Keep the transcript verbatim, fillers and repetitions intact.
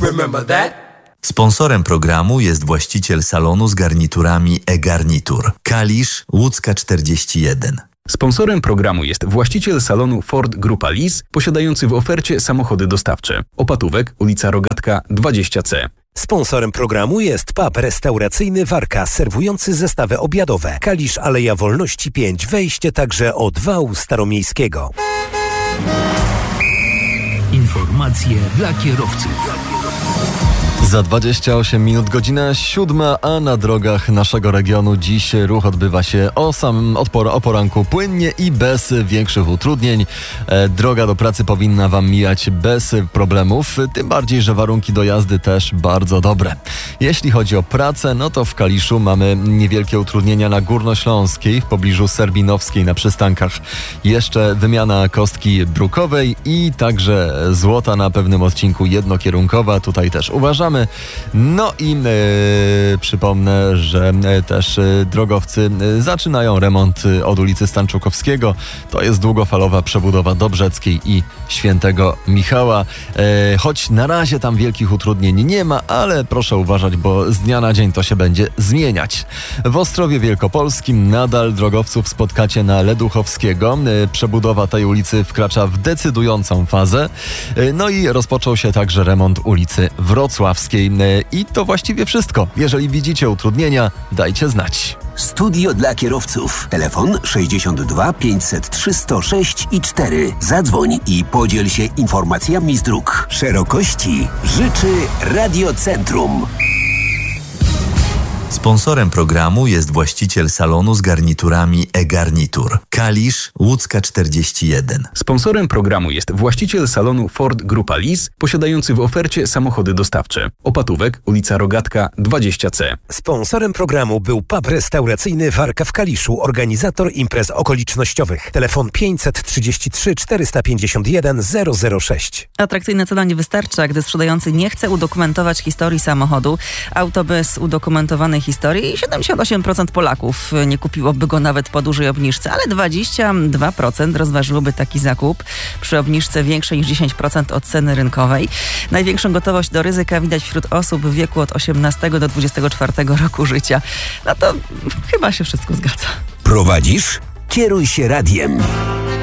Remember that? Sponsorem programu jest właściciel salonu z garniturami e-Garnitur. Kalisz, Łódzka czterdzieści jeden. Sponsorem programu jest właściciel salonu Ford Grupa Lis, posiadający w ofercie samochody dostawcze. Opatówek, ulica Rogatka dwadzieścia C. Sponsorem programu jest pub restauracyjny Warka, serwujący zestawy obiadowe. Kalisz, Aleja Wolności pięć, wejście także od wału staromiejskiego. Informacje dla kierowców. Za dwadzieścia osiem minut godzina siódma, a na drogach naszego regionu dziś ruch odbywa się o samym odpor, o poranku płynnie i bez większych utrudnień. E, droga do pracy powinna Wam mijać bez problemów, tym bardziej, że warunki do jazdy też bardzo dobre. Jeśli chodzi o pracę, no to w Kaliszu mamy niewielkie utrudnienia na Górnośląskiej, w pobliżu Serbinowskiej na przystankach. Jeszcze wymiana kostki brukowej i także złota na pewnym odcinku jednokierunkowa. Tutaj też uważamy. No i e, przypomnę, że e, też e, drogowcy e, zaczynają remont e, od ulicy Stanczukowskiego. To jest długofalowa przebudowa Dobrzeckiej i Świętego Michała. E, choć na razie tam wielkich utrudnień nie ma, ale proszę uważać, bo z dnia na dzień to się będzie zmieniać. W Ostrowie Wielkopolskim nadal drogowców spotkacie na Leduchowskiego. E, przebudowa tej ulicy wkracza w decydującą fazę. E, no i rozpoczął się także remont ulicy Wrocławskiej. I to właściwie wszystko. Jeżeli widzicie utrudnienia, dajcie znać. Studio dla kierowców. Telefon sześćdziesiąt dwa pięćset trzy sto sześć i cztery. Zadzwoń i podziel się informacjami z dróg. Szerokości życzy Radiocentrum. Sponsorem programu jest właściciel salonu z garniturami e-Garnitur. Kalisz, Łódzka czterdzieści jeden. Sponsorem programu jest właściciel salonu Ford Grupa Lis, posiadający w ofercie samochody dostawcze. Opatówek, ulica Rogatka dwadzieścia C. Sponsorem programu był pub restauracyjny Warka w Kaliszu, organizator imprez okolicznościowych. Telefon pięćset trzydzieści trzy czterysta pięćdziesiąt jeden zero zero sześć. Atrakcyjna cena nie wystarcza, gdy sprzedający nie chce udokumentować historii samochodu. Auto bez udokumentowanej historii i siedemdziesiąt osiem procent Polaków nie kupiłoby go nawet po dużej obniżce, ale dwadzieścia dwa procent rozważyłoby taki zakup przy obniżce większej niż dziesięć procent od ceny rynkowej. Największą gotowość do ryzyka widać wśród osób w wieku od osiemnastego do dwudziestego czwartego roku życia. No to chyba się wszystko zgadza. Prowadzisz? Kieruj się radiem.